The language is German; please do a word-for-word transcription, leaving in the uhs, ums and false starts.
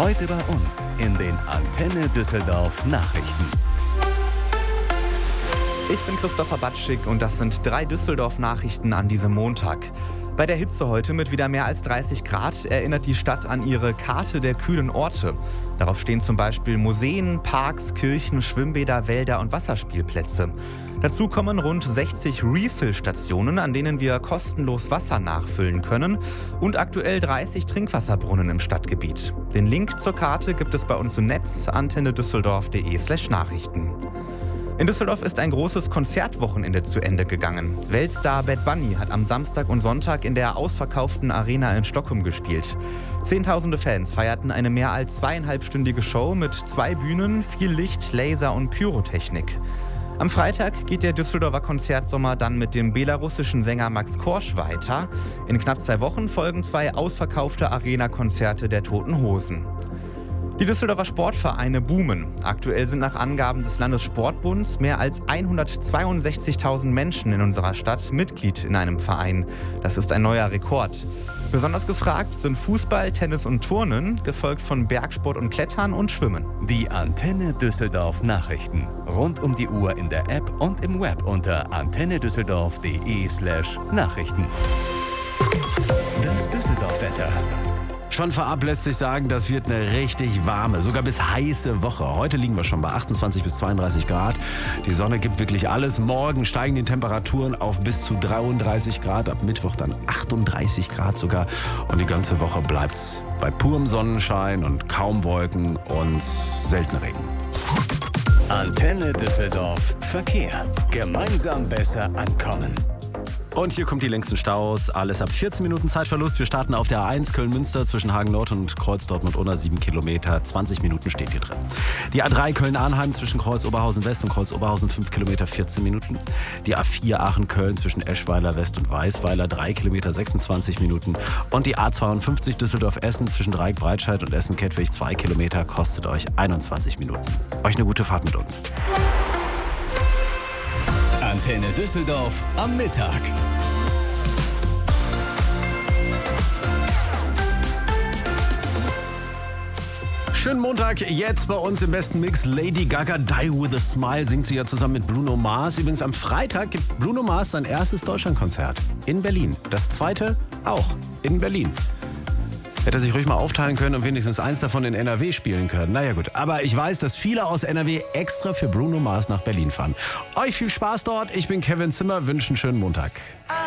Heute bei uns in den Antenne Düsseldorf Nachrichten. Ich bin Christopher Batschik und das sind drei Düsseldorf-Nachrichten an diesem Montag. Bei der Hitze heute mit wieder mehr als dreißig Grad erinnert die Stadt an ihre Karte der kühlen Orte. Darauf stehen zum Beispiel Museen, Parks, Kirchen, Schwimmbäder, Wälder und Wasserspielplätze. Dazu kommen rund sechzig Refill-Stationen, an denen wir kostenlos Wasser nachfüllen können und aktuell dreißig Trinkwasserbrunnen im Stadtgebiet. Den Link zur Karte gibt es bei uns im Netz antennedüsseldorf.de slash Nachrichten. In Düsseldorf ist ein großes Konzertwochenende zu Ende gegangen. Weltstar Bad Bunny hat am Samstag und Sonntag in der ausverkauften Arena in Stockholm gespielt. Zehntausende Fans feierten eine mehr als zweieinhalbstündige Show mit zwei Bühnen, viel Licht, Laser und Pyrotechnik. Am Freitag geht der Düsseldorfer Konzertsommer dann mit dem belarussischen Sänger Max Korsch weiter. In knapp zwei Wochen folgen zwei ausverkaufte Arena-Konzerte der Toten Hosen. Die Düsseldorfer Sportvereine boomen. Aktuell sind nach Angaben des Landessportbunds mehr als hundertzweiundsechzigtausend Menschen in unserer Stadt Mitglied in einem Verein. Das ist ein neuer Rekord. Besonders gefragt sind Fußball, Tennis und Turnen, gefolgt von Bergsport und Klettern und Schwimmen. Die Antenne Düsseldorf Nachrichten. Rund um die Uhr in der App und im Web unter antennedüsseldorf.de slash Nachrichten. Das Düsseldorf-Wetter. Schon vorab lässt sich sagen, das wird eine richtig warme, sogar bis heiße Woche. Heute liegen wir schon bei achtundzwanzig bis zweiunddreißig Grad. Die Sonne gibt wirklich alles. Morgen steigen die Temperaturen auf bis zu dreiunddreißig Grad. Ab Mittwoch dann achtunddreißig Grad sogar. Und die ganze Woche bleibt's bei purem Sonnenschein und kaum Wolken und selten Regen. Antenne Düsseldorf Verkehr. Gemeinsam besser ankommen. Und hier kommt die längsten Staus. Alles ab vierzehn Minuten Zeitverlust. Wir starten auf der A eins Köln-Münster zwischen Hagen-Nord und Kreuz-Dortmund-Unna, sieben Kilometer. zwanzig Minuten steht hier drin. Die A drei Köln-Arnheim zwischen Kreuz-Oberhausen-West und Kreuz-Oberhausen, fünf Kilometer, vierzehn Minuten. Die A vier Aachen-Köln zwischen Eschweiler-West und Weißweiler, drei Kilometer, sechsundzwanzig Minuten. Und die A zweiundfünfzig Düsseldorf-Essen zwischen Dreieck-Breitscheid und Essen-Kettwig, zwei Kilometer, kostet euch einundzwanzig Minuten. Euch eine gute Fahrt mit uns. Antenne Düsseldorf am Mittag. Schönen Montag, jetzt bei uns im besten Mix. Lady Gaga, Die With A Smile, singt sie ja zusammen mit Bruno Mars. Übrigens am Freitag gibt Bruno Mars sein erstes Deutschlandkonzert in Berlin. Das zweite auch in Berlin. Hätte er sich ruhig mal aufteilen können und wenigstens eins davon in N R W spielen können. Naja gut, aber ich weiß, dass viele aus N R W extra für Bruno Mars nach Berlin fahren. Euch viel Spaß dort. Ich bin Kevin Zimmer, wünsche einen schönen Montag.